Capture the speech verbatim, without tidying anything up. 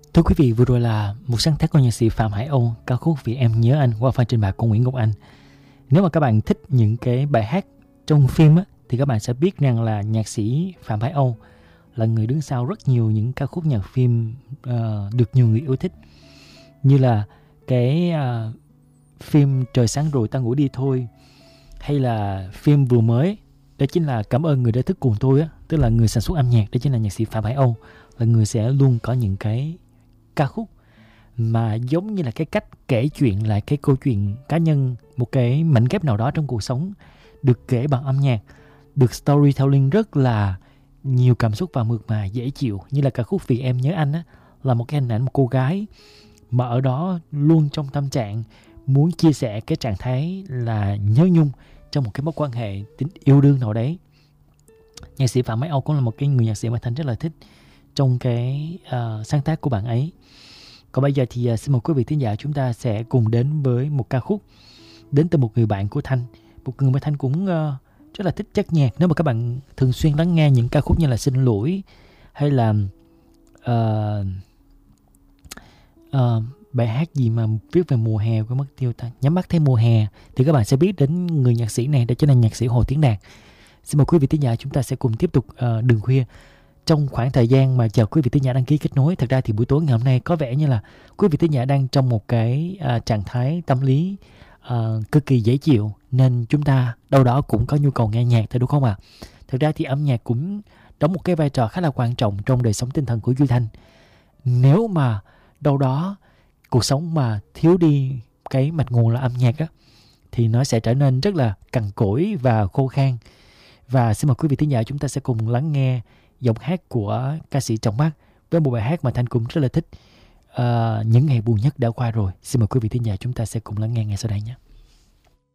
Thưa quý vị, vừa rồi là một sáng tác của nhạc sĩ Phạm Hải Âu, ca khúc Vì Em Nhớ Anh qua pha trình bày của Nguyễn Ngọc Anh. Nếu mà các bạn thích những cái bài hát trong phim á, thì các bạn sẽ biết rằng là nhạc sĩ Phạm Hải Âu là người đứng sau rất nhiều những ca khúc nhạc phim uh, được nhiều người yêu thích. Như là cái uh, phim Trời Sáng Rồi Ta Ngủ Đi Thôi, hay là phim vừa mới, đó chính là Cảm Ơn Người Đã Thức Cùng Tôi á, tức là người sản xuất âm nhạc, đó chính là nhạc sĩ Phạm Hải Âu, là người sẽ luôn có những cái ca khúc mà giống như là cái cách kể chuyện lại cái câu chuyện cá nhân, một cái mảnh ghép nào đó trong cuộc sống, được kể bằng âm nhạc, được storytelling rất là nhiều cảm xúc và mượt mà dễ chịu. Như là ca khúc Vì Em Nhớ Anh á, là một cái hình ảnh một cô gái mà ở đó luôn trong tâm trạng muốn chia sẻ cái trạng thái là nhớ nhung trong một cái mối quan hệ tình yêu đương nào đấy. Nhạc sĩ Phạm Hải Âu cũng là một cái người nhạc sĩ mà Thanh rất là thích trong cái uh, sáng tác của bạn ấy. Còn bây giờ thì uh, xin mời quý vị thính giả chúng ta sẽ cùng đến với một ca khúc đến từ một người bạn của Thanh, một người mà Thanh cũng uh, rất là thích chất nhạc. Nếu mà các bạn thường xuyên lắng nghe những ca khúc như là Xin Lỗi hay là uh, uh, bài hát gì mà viết về mùa hè của mất tiêu ta, Nhắm Mắt Thấy Mùa Hè, thì các bạn sẽ biết đến người nhạc sĩ này, đó chính là nhạc sĩ Hồ Tiến Đạt. Xin mời quý vị thính giả chúng ta sẽ cùng tiếp tục uh, đường khuya. Trong khoảng thời gian mà chờ quý vị thính giả đăng ký kết nối, thật ra thì buổi tối ngày hôm nay có vẻ như là quý vị thính giả đang trong một cái uh, trạng thái tâm lý uh, cực kỳ dễ chịu, nên chúng ta đâu đó cũng có nhu cầu nghe nhạc thôi, đúng không ạ? À? Thật ra thì âm nhạc cũng đóng một cái vai trò khá là quan trọng trong đời sống tinh thần của Duy Thanh. Nếu mà đâu đó cuộc sống mà thiếu đi cái mạch nguồn là âm nhạc á, thì nó sẽ trở nên rất là cằn cỗi và khô khan. Và xin mời quý vị thính giả chúng ta sẽ cùng lắng nghe giọng hát của ca sĩ Trọng Bắc với một bài hát mà Thanh cũng rất là thích, uh, Những Ngày Buồn Nhất Đã Qua Rồi. Xin mời quý vị thính giả chúng ta sẽ cùng lắng nghe ngay sau đây nhé.